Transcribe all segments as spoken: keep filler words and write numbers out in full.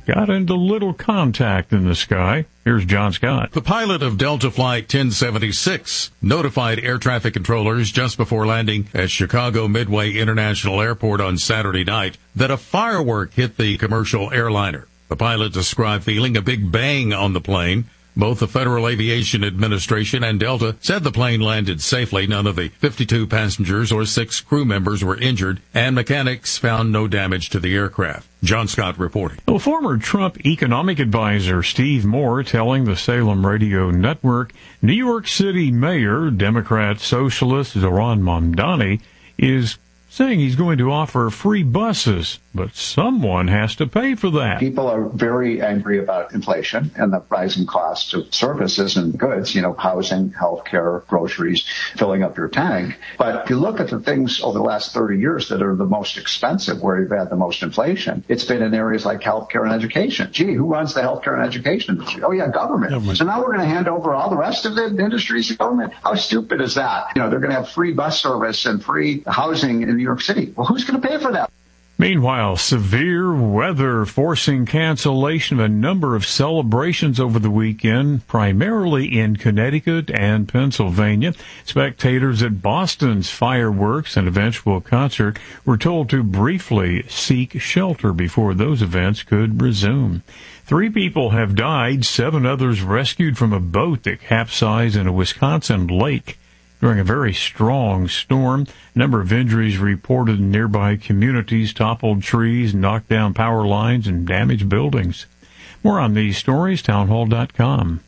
got into little contact in the sky. Here's John Scott. The pilot of Delta Flight ten seventy-six notified air traffic controllers just before landing at Chicago Midway International Airport on Saturday night that a firework hit the commercial airliner. The pilot described feeling a big bang on the plane. Both the Federal Aviation Administration and Delta said the plane landed safely. None of the fifty-two passengers or six crew members were injured, and mechanics found no damage to the aircraft. John Scott reporting. Well, former Trump economic advisor Steve Moore telling the Salem Radio Network New York City Mayor, Democrat Socialist Zohran Mamdani, is saying he's going to offer free buses, but someone has to pay for that. People are very angry about inflation and the rising costs of services and goods, you know, housing, healthcare, groceries, filling up your tank. But if you look at the things over the last thirty years that are the most expensive, where you've had the most inflation, it's been in areas like healthcare and education. Gee, who runs the healthcare and education industry? Oh, yeah, government. government. So now we're going to hand over all the rest of the industries to government? How stupid is that? You know, they're going to have free bus service and free housing in New York City. Well, who's going to pay for that? Meanwhile, severe weather forcing cancellation of a number of celebrations over the weekend, primarily in Connecticut and Pennsylvania. Spectators at Boston's fireworks and eventual concert were told to briefly seek shelter before those events could resume. Three people have died, seven others rescued from a boat that capsized in a Wisconsin lake during a very strong storm. A number of injuries reported in nearby communities, toppled trees, knocked down power lines, and damaged buildings. More on these stories, townhall dot com.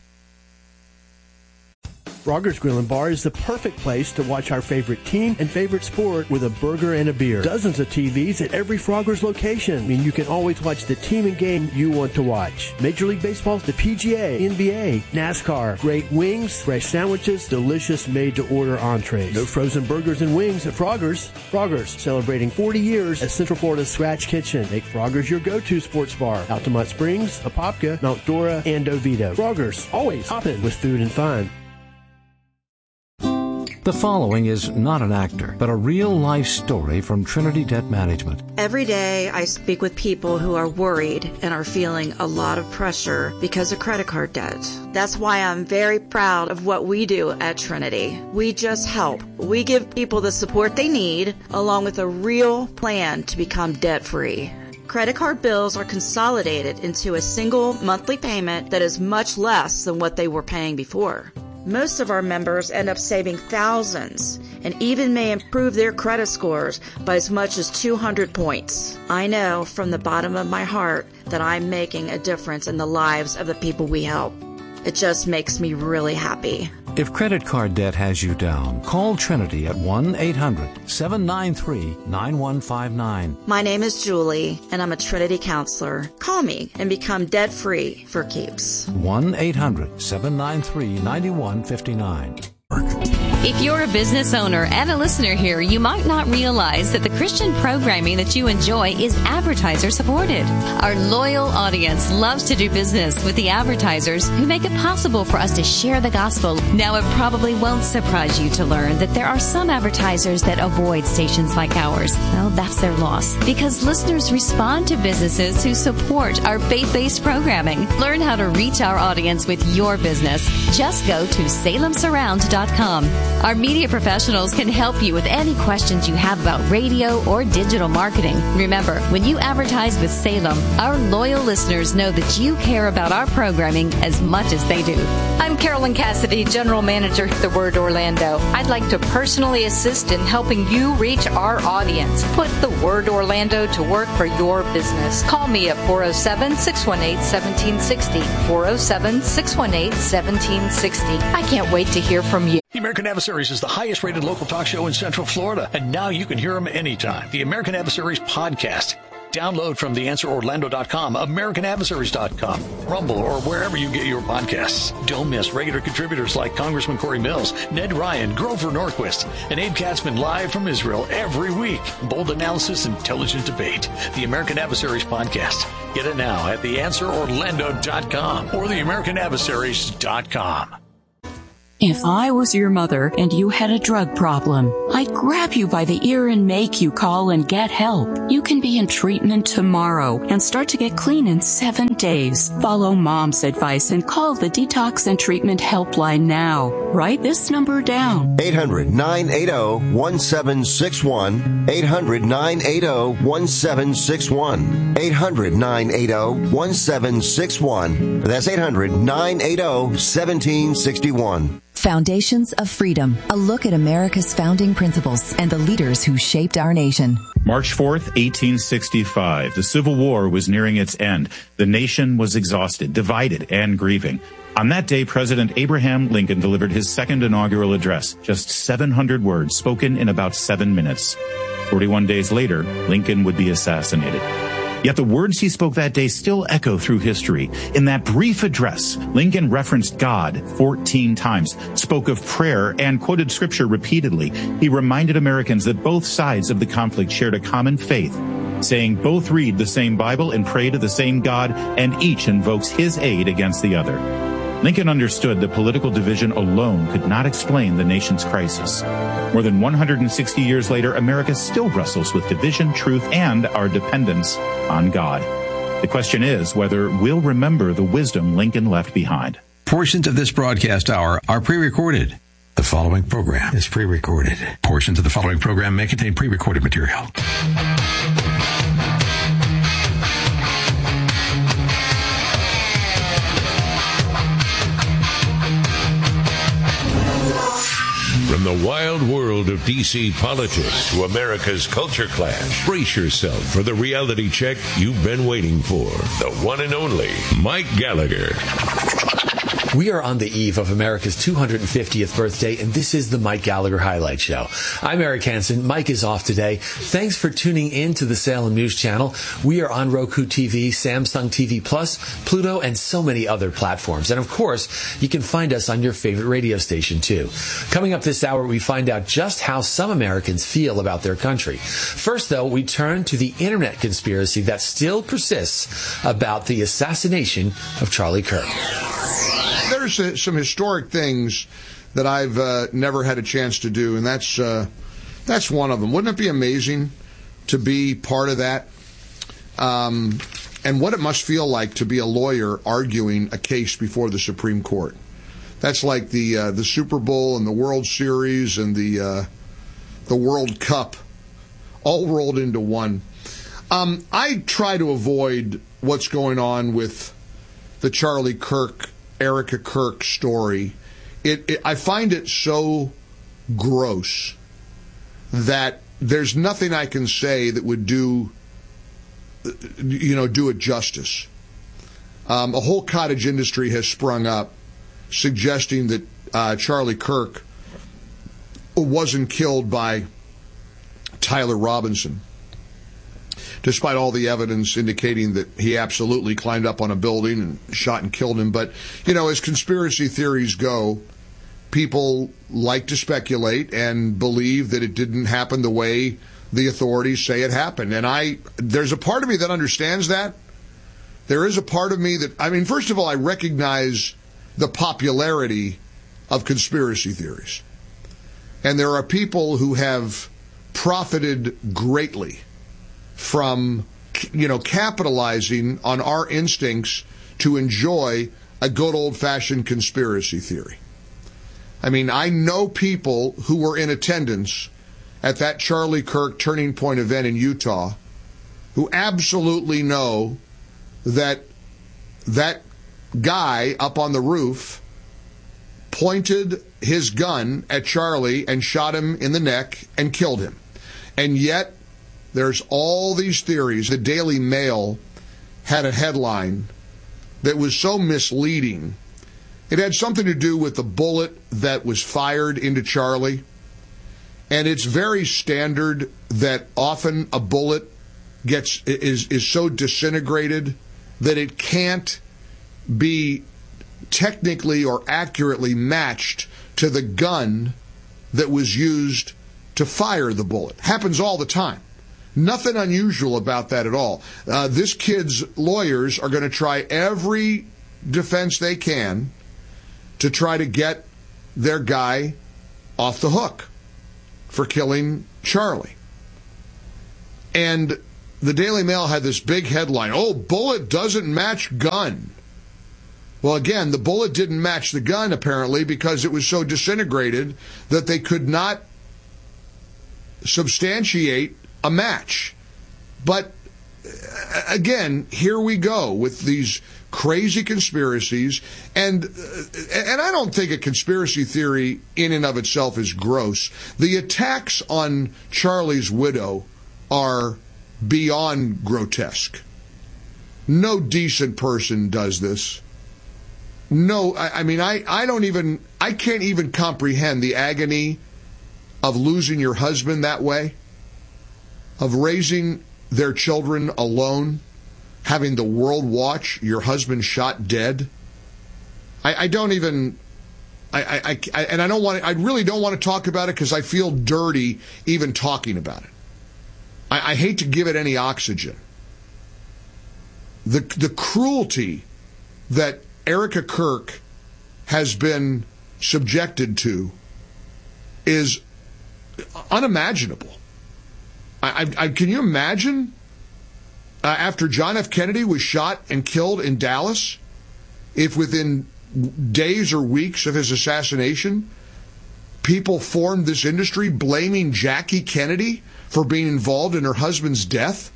Frogger's Grill and Bar is the perfect place to watch our favorite team and favorite sport with a burger and a beer. Dozens of T Vs at every Frogger's location. I mean, you can always watch the team and game you want to watch. Major League Baseball, the P G A, N B A, NASCAR, great wings, fresh sandwiches, delicious made-to-order entrees. No frozen burgers and wings at Frogger's. Frogger's, celebrating forty years as Central Florida's Scratch Kitchen. Make Frogger's your go-to sports bar. Altamont Springs, Apopka, Mount Dora, and Oviedo. Frogger's, always hopping with food and fun. The following is not an actor, but a real-life story from Trinity Debt Management. Every day I speak with people who are worried and are feeling a lot of pressure because of credit card debt. That's why I'm very proud of what we do at Trinity. We just help. We give people the support they need, along with a real plan to become debt-free. Credit card bills are consolidated into a single monthly payment that is much less than what they were paying before. Most of our members end up saving thousands and even may improve their credit scores by as much as two hundred points. I know from the bottom of my heart that I'm making a difference in the lives of the people we help. It just makes me really happy. If credit card debt has you down, call Trinity at one eight hundred seven nine three nine one five nine. My name is Julie, and I'm a Trinity counselor. Call me and become debt-free for keeps. one eight hundred seven nine three nine one five nine. If you're a business owner and a listener here, you might not realize that the Christian programming that you enjoy is advertiser supported. Our loyal audience loves to do business with the advertisers who make it possible for us to share the gospel. Now, it probably won't surprise you to learn that there are some advertisers that avoid stations like ours. Well, that's their loss, because listeners respond to businesses who support our faith-based programming. Learn how to reach our audience with your business. Just go to salem surround dot com. Our media professionals can help you with any questions you have about radio or digital marketing. Remember, when you advertise with Salem, our loyal listeners know that you care about our programming as much as they do. I'm Carolyn Cassidy, General Manager at The Word Orlando. I'd like to personally assist in helping you reach our audience. Put The Word Orlando to work for your business. Call me at four oh seven, six one eight, one seven six oh, four oh seven, six one eight, one seven six oh. I can't wait to hear from you. The American Adversaries is the highest rated local talk show in Central Florida, and now you can hear them anytime. The American Adversaries podcast. Download from the answer orlando dot com, american adversaries dot com, Rumble, or wherever you get your podcasts. Don't miss regular contributors like Congressman Corey Mills, Ned Ryan, Grover Norquist, and Abe Katzman live from Israel every week. Bold analysis, intelligent debate. The American Adversaries podcast. Get it now at the answer orlando dot com or the american adversaries dot com. If I was your mother and you had a drug problem, I'd grab you by the ear and make you call and get help. You can be in treatment tomorrow and start to get clean in seven days. Follow Mom's advice and call the Detox and Treatment Helpline now. Write this number down. eight hundred, nine eight zero, one seven six one. eight hundred, nine eight zero, one seven six one. eight hundred, nine eight zero, one seven six one. That's eight hundred, nine eight zero, one seven six one. Foundations of Freedom, a look at America's founding principles and the leaders who shaped our nation. March fourth, eighteen sixty-five. The Civil War was nearing its end. The nation was exhausted, divided, and grieving. On that day, President Abraham Lincoln delivered his second inaugural address, just seven hundred words spoken in about seven minutes. forty-one days later, Lincoln would be assassinated. Yet the words he spoke that day still echo through history. In that brief address, Lincoln referenced God fourteen times, spoke of prayer, and quoted scripture repeatedly. He reminded Americans that both sides of the conflict shared a common faith, saying both read the same Bible and pray to the same God, and each invokes his aid against the other. Lincoln understood that political division alone could not explain the nation's crisis. More than one hundred sixty years later, America still wrestles with division, truth, and our dependence on God. The question is whether we'll remember the wisdom Lincoln left behind. Portions of this broadcast hour are pre-recorded. The following program is pre-recorded. Portions of the following program may contain pre-recorded material. From the wild world of D C politics to America's culture clash, brace yourself for the reality check you've been waiting for. The one and only Mike Gallagher. We are on the eve of America's two hundred fiftieth birthday, and this is the Mike Gallagher Highlight Show. I'm Eric Hansen. Mike is off today. Thanks for tuning in to the Salem News Channel. We are on Roku T V, Samsung T V Plus, Pluto, and so many other platforms. And of course, you can find us on your favorite radio station too. Coming up this hour, we find out just how some Americans feel about their country. First, though, we turn to the internet conspiracy that still persists about the assassination of Charlie Kirk. There's uh, some historic things that I've uh, never had a chance to do, and that's uh, that's one of them. Wouldn't it be amazing to be part of that? Um, and what it must feel like to be a lawyer arguing a case before the Supreme Court. That's like the uh, the Super Bowl and the World Series and the uh, the World Cup all rolled into one. Um, I try to avoid what's going on with the Charlie Kirk, Erica Kirk story. It, it, I find it so gross that there's nothing I can say that would do, you know, do it justice. Um, a whole cottage industry has sprung up suggesting that uh, Charlie Kirk wasn't killed by Tyler Robinson, despite all the evidence indicating that he absolutely climbed up on a building and shot and killed him. But, you know, as conspiracy theories go, people like to speculate and believe that it didn't happen the way the authorities say it happened. And I, there's a part of me that understands that. There is a part of me that, I mean, first of all, I recognize the popularity of conspiracy theories. And there are people who have profited greatly from, you know, capitalizing on our instincts to enjoy a good old-fashioned conspiracy theory. I mean, I know people who were in attendance at that Charlie Kirk Turning Point event in Utah who absolutely know that that guy up on the roof pointed his gun at Charlie and shot him in the neck and killed him. And yet, there's all these theories. The Daily Mail had a headline that was so misleading. It had something to do with the bullet that was fired into Charlie. And it's very standard that often a bullet gets is, is so disintegrated that it can't be technically or accurately matched to the gun that was used to fire the bullet. Happens all the time. Nothing unusual about that at all. Uh, this kid's lawyers are going to try every defense they can to try to get their guy off the hook for killing Charlie. And the Daily Mail had this big headline, oh, bullet doesn't match gun. Well, again, the bullet didn't match the gun, apparently, because it was so disintegrated that they could not substantiate a match. But, again, here we go with these crazy conspiracies. And, and I don't think a conspiracy theory in and of itself is gross. The attacks on Charlie's widow are beyond grotesque. No decent person does this. No, I, I mean, I, I don't even, I can't even comprehend the agony of losing your husband that way, of raising their children alone, having the world watch your husband shot dead. I, I don't even, I, I, I, and I don't want to, I really don't want to talk about it because I feel dirty even talking about it. I, I hate to give it any oxygen. The, the cruelty that Erica Kirk has been subjected to is unimaginable. I, I, I, can you imagine uh, after John F. Kennedy was shot and killed in Dallas, if within days or weeks of his assassination, people formed this industry blaming Jackie Kennedy for being involved in her husband's death?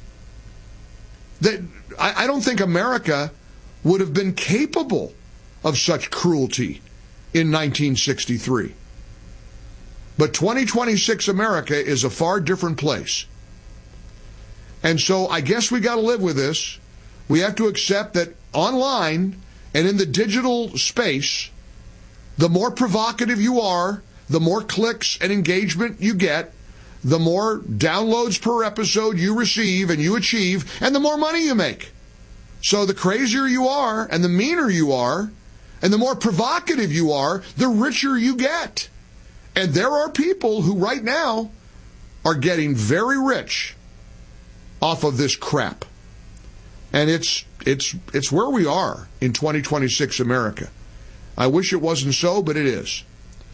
That I, I don't think America would have been capable of such cruelty in nineteen sixty-three. But twenty twenty-six America is a far different place. And so I guess we got to live with this. We have to accept that online and in the digital space, the more provocative you are, the more clicks and engagement you get, the more downloads per episode you receive and you achieve, and the more money you make. So the crazier you are, and the meaner you are, and the more provocative you are, the richer you get. And there are people who right now are getting very rich off of this crap. And it's it's it's where we are in twenty twenty-six America. I wish it wasn't so, but it is.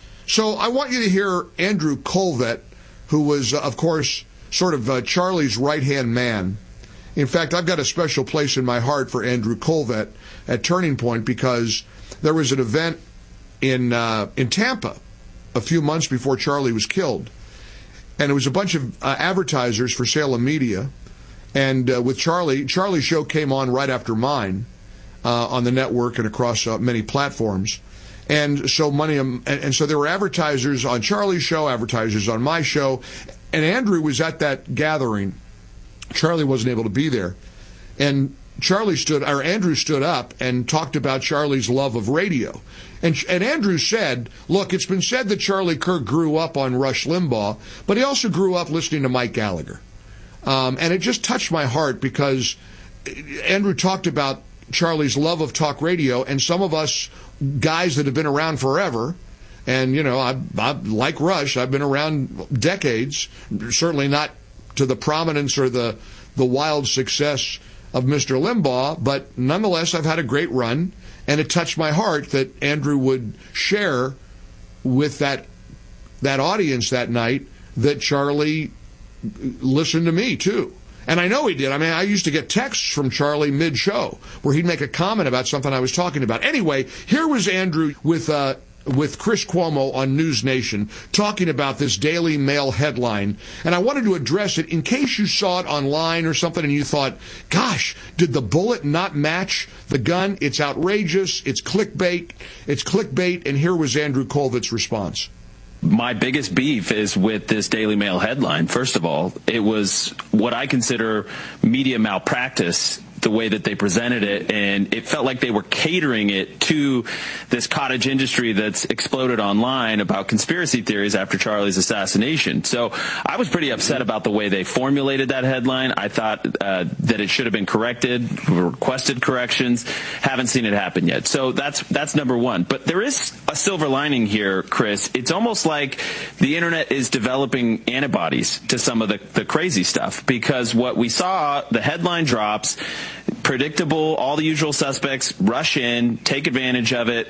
So I want you to hear Andrew Colvett, who was, uh, of course, sort of uh, Charlie's right-hand man. In fact, I've got a special place in my heart for Andrew Colvett at Turning Point because there was an event in uh, in Tampa a few months before Charlie was killed. And it was a bunch of uh, advertisers for Salem Media. And uh, with Charlie, Charlie's show came on right after mine uh, on the network and across uh, many platforms. And so money, um, and, and so there were advertisers on Charlie's show, advertisers on my show. And Andrew was at that gathering. Charlie wasn't able to be there. And Charlie stood, or Andrew stood up and talked about Charlie's love of radio. And, and Andrew said, look, it's been said that Charlie Kirk grew up on Rush Limbaugh, but he also grew up listening to Mike Gallagher. Um, and it just touched my heart because Andrew talked about Charlie's love of talk radio, and some of us guys that have been around forever, and, you know, I, I like Rush, I've been around decades, certainly not to the prominence or the, the wild success of Mister Limbaugh, but nonetheless, I've had a great run, and it touched my heart that Andrew would share with that that audience that night that Charlie listened to me, too. And I know he did. I mean, I used to get texts from Charlie mid-show where he'd make a comment about something I was talking about. Anyway, here was Andrew with uh, with Chris Cuomo on News Nation talking about this Daily Mail headline. And I wanted to address it in case you saw it online or something and you thought, gosh, did the bullet not match the gun? It's outrageous. It's clickbait. It's clickbait. And here was Andrew Colvett's response. My biggest beef is with this Daily Mail headline. First of all, it was what I consider media malpractice, the way that they presented it, and it felt like they were catering it to this cottage industry that's exploded online about conspiracy theories after Charlie's assassination. So I was pretty upset about the way they formulated that headline. I thought uh, that it should have been corrected, requested corrections. Haven't seen it happen yet. So that's that's number one. But there is a silver lining here, Chris. It's almost like the internet is developing antibodies to some of the, the crazy stuff, because what we saw, the headline drops, predictable, all the usual suspects rush in, take advantage of it,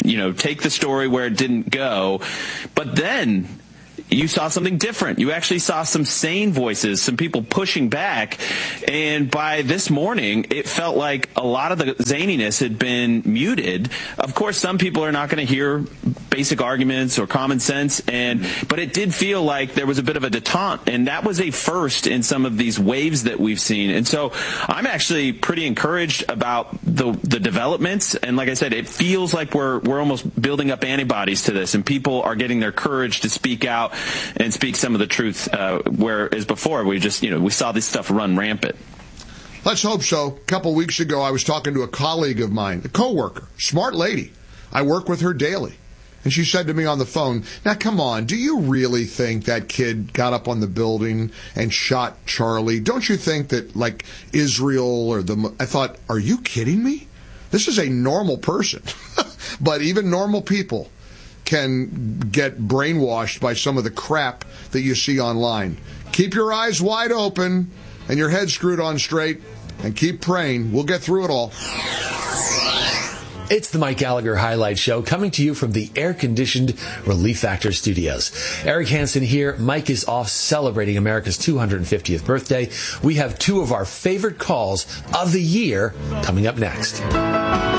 you know, take the story where it didn't go. But then you saw something different. You actually saw some sane voices, some people pushing back. And by this morning, it felt like a lot of the zaniness had been muted. Of course, some people are not going to hear basic arguments or common sense, and but it did feel like there was a bit of a detente, and that was a first in some of these waves that we've seen. And so I'm actually pretty encouraged about the the developments. And like I said, it feels like we're we're almost building up antibodies to this, and people are getting their courage to speak out and speak some of the truth, uh, whereas before we just, you know, we saw this stuff run rampant. Let's hope so. A couple weeks ago, I was talking to a colleague of mine, a coworker, smart lady. I work with her daily. And she said to me on the phone, now, come on, do you really think that kid got up on the building and shot Charlie? Don't you think that, like, Israel or the... I thought, are you kidding me? This is a normal person. But even normal people can get brainwashed by some of the crap that you see online. Keep your eyes wide open and your head screwed on straight and keep praying. We'll get through it all. It's the Mike Gallagher Highlight Show, coming to you from the air-conditioned Relief Factor studios. Eric Hansen here. Mike is off celebrating America's two hundred fiftieth birthday. We have two of our favorite calls of the year coming up next.